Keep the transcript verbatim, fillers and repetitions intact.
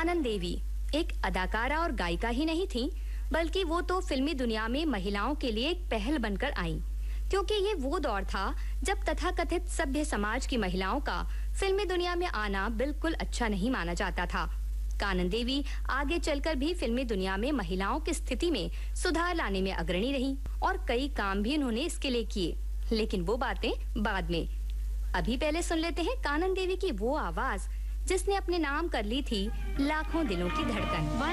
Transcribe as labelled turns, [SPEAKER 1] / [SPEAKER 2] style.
[SPEAKER 1] कानन देवी एक अदाकारा और गायिका ही नहीं थीं, बल्कि वो तो फिल्मी दुनिया में महिलाओं के लिए एक पहल बनकर आईं, क्योंकि ये वो दौर था जब तथाकथित सभ्य समाज की महिलाओं का फिल्मी दुनिया में आना बिल्कुल अच्छा नहीं माना जाता था। कानन देवी आगे चलकर भी फिल्मी दुनिया में महिलाओं की स्थिति में सुधार लाने में अग्रणी रहीं और कई काम भी उन्होंने इसके लिए किए, लेकिन वो बातें बाद में। अभी पहले सुन लेते हैं कानन देवी की वो आवाज जिसने अपने नाम कर ली थी लाखों दिलों की धड़कन।